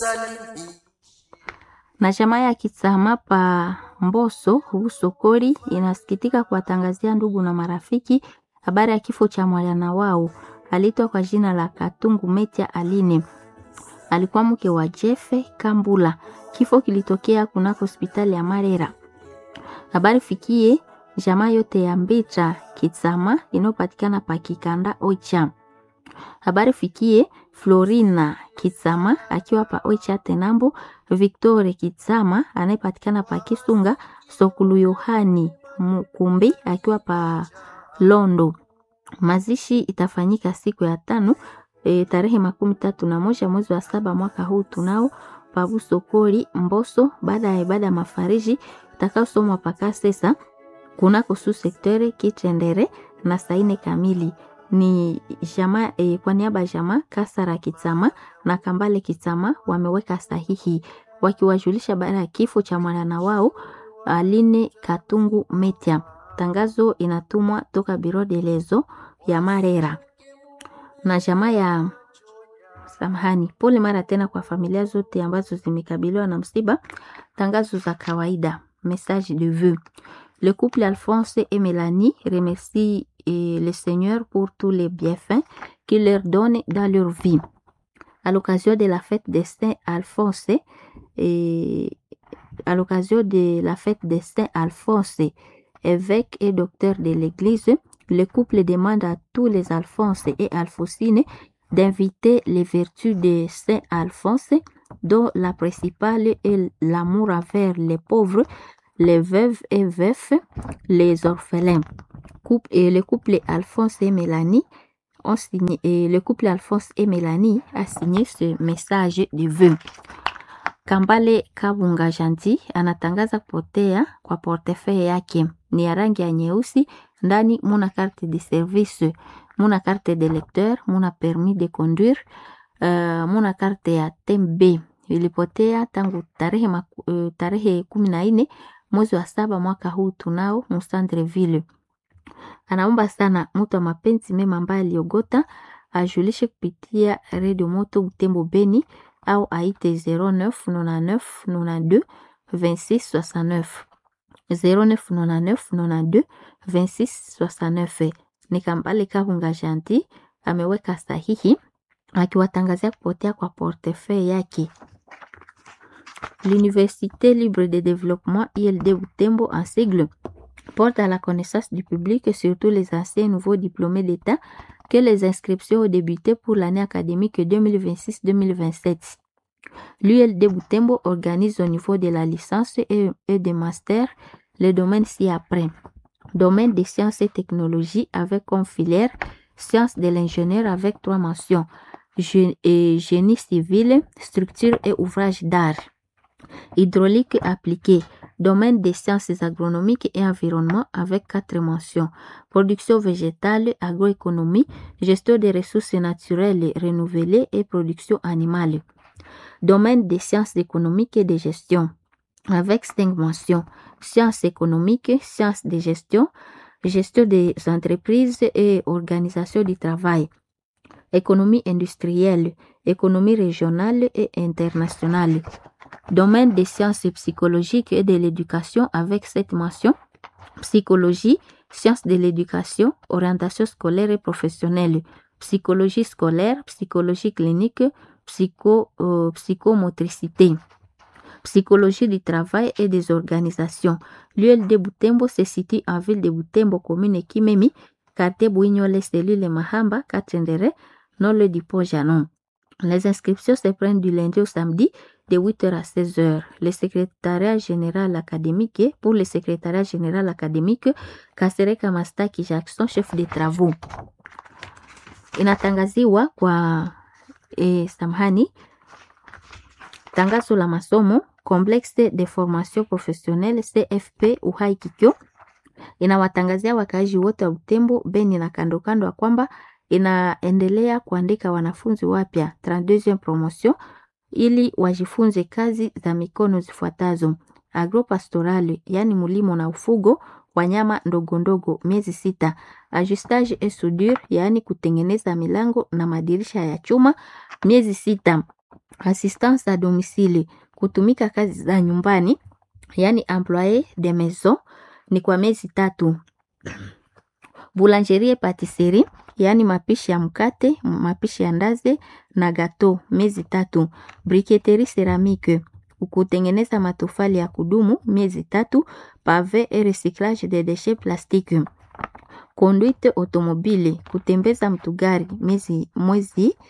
Na chama ya Kitsama pa Mboso Busokori inasikitika kuwatangazia ndugu na marafiki habari ya kifo cha mwana wao. Aliitwa kwa jina la Katungu Metia Aline. Alikuwa mke wa Jefe Kambula. Kifo kilitokea kunako hospitali ya Marera. Habari fikie jamaa yote ya Mbita Kitsama inopatikana pa Kikanda Oicha. Habari fikie Florina Kitsama akiwa pa Oicha Tenambo, Victor Kitsama anayepatikana pa Kisunga, Sokulu Yohani Mukumbi akiwa pa Londo. Mazishi itafanyika siku ya 5 tarehe 31 mwezi wa 7 mwaka huu tunao pa Busokori Mboso, baada ya ibada ya mafariji itakayosomwa paka sasa kunako su sektere Kitendere na saine kamili. Ni jamaa kwa niaba ya jamaa Kasara Kitsama na Kambale Kitsama wameweka sahihi wakiwajulisha baada ya kifo cha mwana wao Aline Katungu Metia. Tangazo inatumwa toka Biro de Lezo ya Marera. Na jamaa ya samahani, pole mara tena kwa familia zote ambazo zimekabiliwa na msiba. Tangazo za kawaida, message de vœux. Le couple Alphonse et Mélanie remercie le Seigneur pour tous les bienfaits qu'il leur donne dans leur vie. À l'occasion de la fête de Saint Alphonse évêque et docteur de l'Église, le couple demande à tous les Alphonse et Alphonsines d'inviter les vertus de Saint Alphonse, dont la principale est l'amour envers les pauvres, les veuves et veufs, les orphelins. Le couple Alphonse et Mélanie a signé ce message de vœux. Kambale Kabunga Janti anatangaza kupotea kwa portefeuille yake. Ni ya rangi ya nyeusi, ndani muna carte de service, muna carte de lecteur, muna permis de conduire, muna carte ya TMB. Ilipotea tangu tarehe 14 mwezi wa 7 mwaka huu tunao Musandreville. Anaomba sana mtu wa mapenzi mema ambaye aliogota ajulishe kupitia Radio Moto Butembo Beni au aite 0999 92 26 69 0999 92 26 69. Ni Kambale Kabunga Janti ameweka sahihi akiwatangazia kupotea kwa portefeuille yake. L'Université libre de développement ILD Butembo en sigle porte à la connaissance du public et surtout les anciens nouveaux diplômés d'État que les inscriptions ont débuté pour l'année académique 2026-2027. L'ULD Butembo organise au niveau de la licence et des masters les domaines ci-après. Domaine des sciences et technologies avec comme filière sciences de l'ingénieur avec 3 mentions. Génie civil, structure et ouvrage d'art. Hydraulique appliquée. Domaine des sciences agronomiques et environnement avec 4 mentions. Production végétale, agroéconomie, gestion des ressources naturelles renouvelées et production animale. Domaine des sciences économiques et de gestion avec 5 mentions. Sciences économiques, sciences de gestion, gestion des entreprises et organisation du travail. Économie industrielle, économie régionale et internationale. Domaine des sciences psychologiques et de l'éducation avec 7 mentions. Psychologie, sciences de l'éducation, orientation scolaire et professionnelle. Psychologie scolaire, psychologie clinique, psychomotricité. Psychologie du travail et des organisations. L'ULD Butembo se situe en ville de Butembo, commune Kimemi, quartier Bouignolé, cellule Mahamba, Katendere, non le Dipôt Janon. Les inscriptions se prennent du lundi au samedi de 8h à 16h. Le secrétariat général académique, pour le secrétariat général académique, Kasereka Mastaki Jackson, chef de travaux. Inatangaziwa kwa samahani, tangazo la masomo Complexe de formation professionnelle CFP Uhai Kikyo inawatangazia wakaaji wote wa Butembo, Beni na kando kando ya kwamba inaendelea kuandika wanafunzi wapya 32e promotion ili wajifunze kazi za mikono zifuatazo: agropastorale, yani mulimo na ufugo, wanyama ndogo ndogo miezi 6, ajustage et soudure, yani kutengeneza milango na madirisha ya chuma miezi 6, assistance à domicile, kutumika kazi za nyumbani, yani employé de maison, ni kwa miezi 3. Boulangerie patisserie, yani mapishi ya mkate, mapishi ya ndazi na gato, miezi 3. Briqueterie céramique, kutengeneza matofali ya kudumu, miezi 3. Pavé et recyclage des déchets plastiques. Conduite automobile, kutembeza mtugari, mwezi